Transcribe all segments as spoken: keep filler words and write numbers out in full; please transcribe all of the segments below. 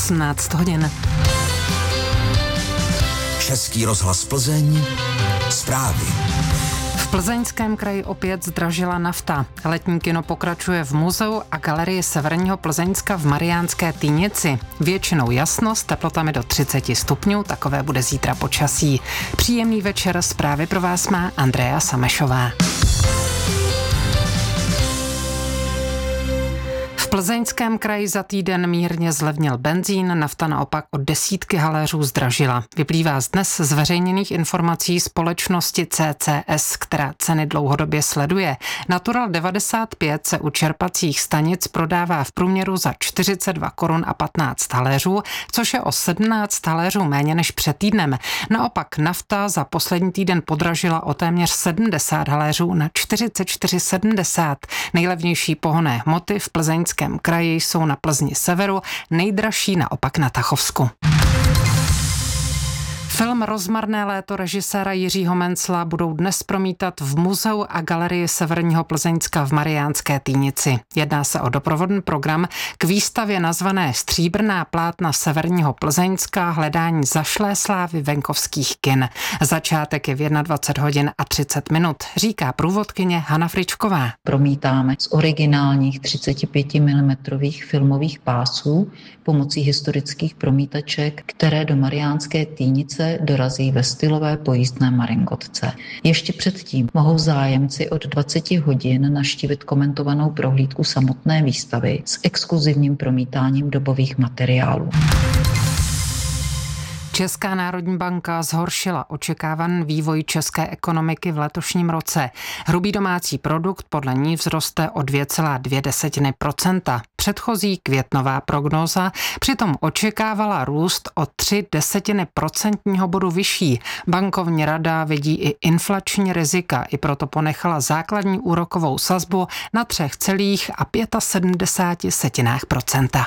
osmnáct hodin. Český rozhlas Plzeň, zprávy. V Plzeňském kraji opět zdražila nafta. Letní kino pokračuje v muzeu a galerii Severního Plzeňska v Mariánské Týnici. Většinou jasno s teplotami do třicet stupňů, takové bude zítra počasí. Příjemný večer, zprávy pro vás má Andrea Samešová. V Plzeňském kraji za týden mírně zlevnil benzín, nafta naopak o desítky haléřů zdražila. Vyplývá z dnes zveřejněných informací společnosti C C S, která ceny dlouhodobě sleduje. Natural devadesát pět se u čerpacích stanic prodává v průměru za čtyřicet dva korun a patnáct haléřů, což je o sedmnáct haléřů méně než před týdnem. Naopak nafta za poslední týden podražila o téměř sedmdesát haléřů na čtyřicet čtyři sedmdesát. Nejlevnější pohonné hmoty v Plzeňském kraji jsou na Plzni severu, nejdražší naopak na Tachovsku. Film Rozmarné léto režiséra Jiřího Mencla budou dnes promítat v muzeu a galerii Severního Plzeňska v Mariánské Týnici. Jedná se o doprovodný program k výstavě nazvané Stříbrná plátna Severního Plzeňska, hledání zašlé slávy venkovských kin. Začátek je v dvacet jedna hodin a třicet minut, říká průvodkyně Hana Fričková. Promítáme z originálních třicet pět milimetrů filmových pásů pomocí historických promítaček, které do Mariánské Týnice dorazí ve stylové pojízdné maringotce. Ještě předtím mohou zájemci od dvacet hodin navštívit komentovanou prohlídku samotné výstavy s exkluzivním promítáním dobových materiálů. Česká národní banka zhoršila očekávaný vývoj české ekonomiky v letošním roce. Hrubý domácí produkt podle ní vzroste o dvě celá dvě procenta. Předchozí květnová prognóza přitom očekávala růst o tři desetiny procentního bodu vyšší. Bankovní rada vidí i inflační rizika, i proto ponechala základní úrokovou sazbu na tři celá sedmdesát pět procenta.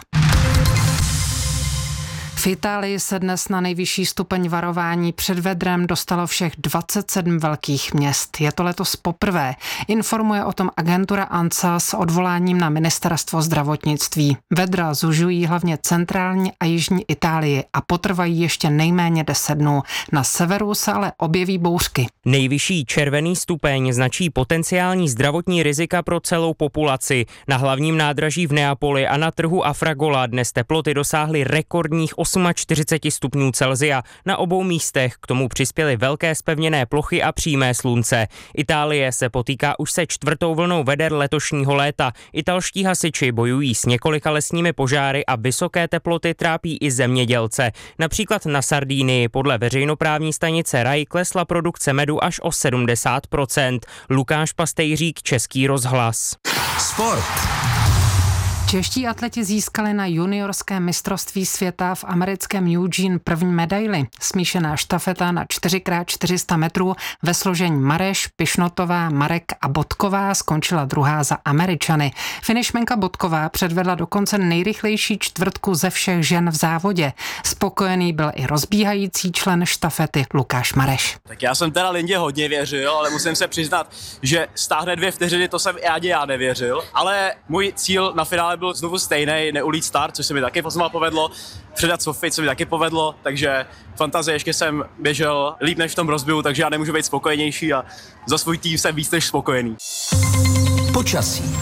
V Itálii se dnes na nejvyšší stupeň varování před vedrem dostalo všech dvacet sedm velkých měst. Je to letos poprvé. Informuje o tom agentura ANSA s odvoláním na ministerstvo zdravotnictví. Vedra zužují hlavně centrální a jižní Itálii a potrvají ještě nejméně deset dnů. Na severu se ale objeví bouřky. Nejvyšší červený stupeň značí potenciální zdravotní rizika pro celou populaci. Na hlavním nádraží v Neapoli a na trhu Afragola dnes teploty dosáhly rekordních čtyřicet osm stupňů Celsia. Na obou místech k tomu přispěly velké zpevněné plochy a přímé slunce. Itálie se potýká už se čtvrtou vlnou veder letošního léta. Italští hasiči bojují s několika lesními požáry a vysoké teploty trápí i zemědělce. Například na Sardínii podle veřejnoprávní stanice Rai klesla produkce medu až o sedmdesát procent. Lukáš Pastejřík, Český rozhlas. Sport. Čeští atleti získali na juniorském mistrovství světa v americkém Eugene první medaili. Smíšená štafeta na čtyři krát čtyři sta metrů ve složení Mareš, Pišnotová, Marek a Bodková skončila druhá za Američany. Finišmenka Bodková předvedla dokonce nejrychlejší čtvrtku ze všech žen v závodě. Spokojený byl i rozbíhající člen štafety Lukáš Mareš. Tak já jsem teda Lindě hodně věřil, ale musím se přiznat, že stáhne dvě vteřiny, to jsem i ani já nevěřil. Ale můj cíl na finále byl znovu stejný, neulít start, což se mi taky poznal povedlo, předat Sofii, co mi taky povedlo, takže fantazie ještě jsem běžel líp než v tom rozbiju, takže já nemůžu být spokojenější a za svůj tým jsem víc než spokojený. Počasí.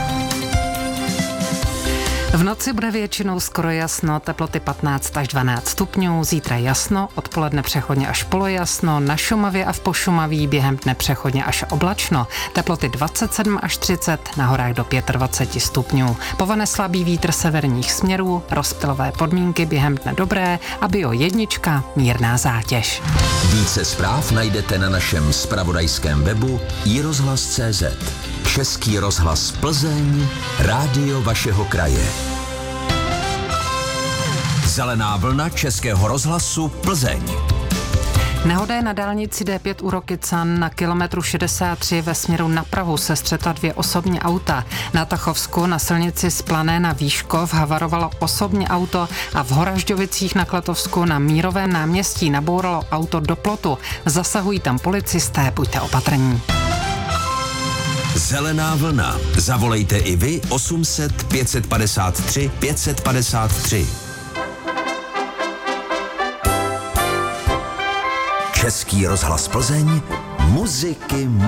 V noci bude většinou skoro jasno, teploty patnáct až dvanáct stupňů, zítra jasno, odpoledne přechodně až polojasno, na Šumavě a v Pošumaví během dne přechodně až oblačno, teploty dvacet sedm až třicet, na horách do dvacet pět stupňů. Povane slabý vítr severních směrů, rozptylové podmínky během dne dobré a bio jednička mírná zátěž. Více zpráv najdete na našem zpravodajském webu i rozhlas tečka cé zet. Český rozhlas Plzeň, rádio vašeho kraje. Zelená vlna Českého rozhlasu Plzeň. Nehoda je na dálnici D pět u Rokycan na kilometru šedesát tři ve směru na Prahu se střetla dvě osobní auta. Na Tachovsku na silnici z Plané na Výškov havarovalo osobní auto a v Horažďovicích na Klatovsku na Mírovém náměstí nabouralo auto do plotu. Zasahují tam policisté, buďte opatrní. Zelená vlna. Zavolejte i vy osm set pět set padesát tři pět set padesát tři. Český rozhlas Plzeň, muziky